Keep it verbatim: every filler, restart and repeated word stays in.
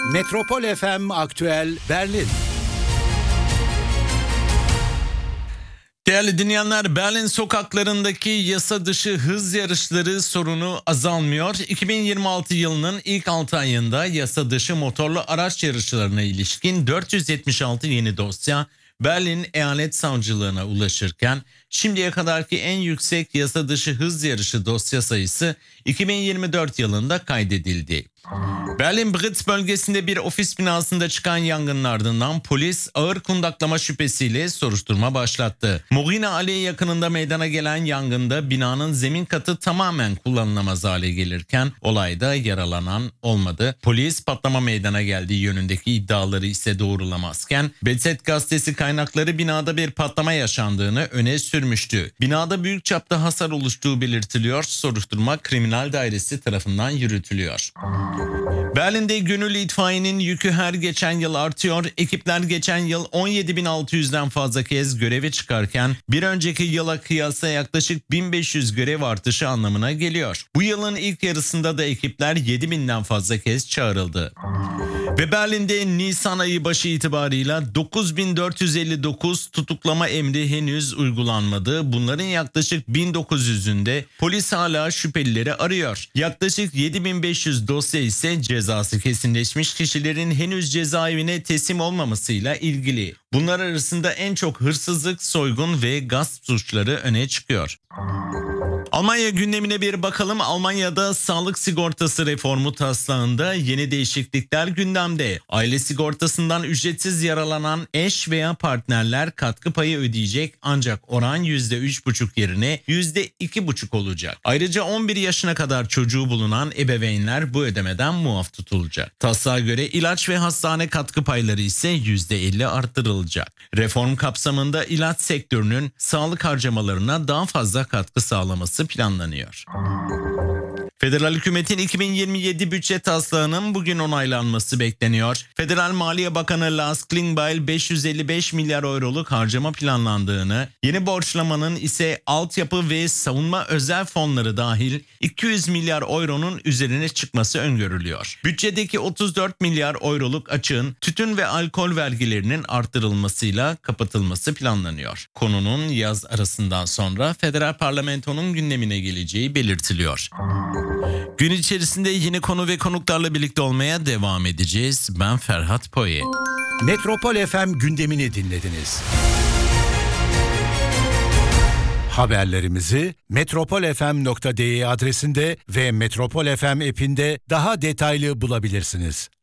Metropol F M Aktüel Berlin. Değerli dinleyenler, Berlin sokaklarındaki yasa dışı hız yarışları sorunu azalmıyor. iki bin yirmi altı yılının ilk altı ayında yasa dışı motorlu araç yarışlarına ilişkin dört yüz yetmiş altı yeni dosya Berlin Eyalet Savcılığına ulaşırken şimdiye kadarki en yüksek yasa dışı hız yarışı dosya sayısı iki bin yirmi dört yılında kaydedildi. Berlin Britz bölgesinde bir ofis binasında çıkan yangının ardından polis ağır kundaklama şüphesiyle soruşturma başlattı. Morina Aleyhi yakınında meydana gelen yangında binanın zemin katı tamamen kullanılamaz hale gelirken olayda yaralanan olmadı. Polis patlama meydana geldiği yönündeki iddiaları ise doğrulamazken B Z gazetesi kaynakları binada bir patlama yaşandığını öne sürmüştü. Binada büyük çapta hasar oluştuğu belirtiliyor. Soruşturma kriminal dairesi tarafından yürütülüyor. Berlin'de gönüllü itfaiyenin yükü her geçen yıl artıyor. Ekipler geçen yıl on yedi bin altı yüzden fazla kez göreve çıkarken bir önceki yıla kıyasla yaklaşık bin beş yüz görev artışı anlamına geliyor. Bu yılın ilk yarısında da ekipler yedi binden fazla kez çağrıldı. Ve Berlin'de Nisan ayı başı itibarıyla dokuz bin dört yüz elli dokuz tutuklama emri henüz uygulanmadı. Bunların yaklaşık bin dokuz yüzünde polis hala şüphelileri arıyor. Yaklaşık yedi bin beş yüz dosya ise cezası kesinleşmiş kişilerin henüz cezaevine teslim olmamasıyla ilgili. Bunlar arasında en çok hırsızlık, soygun ve gasp suçları öne çıkıyor. Almanya gündemine bir bakalım. Almanya'da sağlık sigortası reformu taslağında yeni değişiklikler gündemde. Aile sigortasından ücretsiz yaralanan eş veya partnerler katkı payı ödeyecek ancak oran yüzde üç buçuk yerine yüzde iki buçuk olacak. Ayrıca on bir yaşına kadar çocuğu bulunan ebeveynler bu ödemeden muaf tutulacak. Taslağa göre ilaç ve hastane katkı payları ise yüzde elli arttırılacak. Reform kapsamında ilaç sektörünün sağlık harcamalarına daha fazla katkı sağlaması planlanıyor. Federal hükümetin iki bin yirmi yedi bütçe taslağının bugün onaylanması bekleniyor. Federal Maliye Bakanı Lars Klingbeil beş yüz elli beş milyar euroluk harcama planlandığını, yeni borçlamanın ise altyapı ve savunma özel fonları dahil iki yüz milyar euronun üzerine çıkması öngörülüyor. Bütçedeki otuz dört milyar euroluk açığın tütün ve alkol vergilerinin arttırılmasıyla kapatılması planlanıyor. Konunun yaz arasından sonra federal parlamentonun gündemine geleceği belirtiliyor. Gün içerisinde yine konu ve konuklarla birlikte olmaya devam edeceğiz. Ben Ferhat Poye. Metropol F M gündemini dinlediniz. Haberlerimizi metropol f m nokta d e adresinde ve Metropol F M app'inde daha detaylı bulabilirsiniz.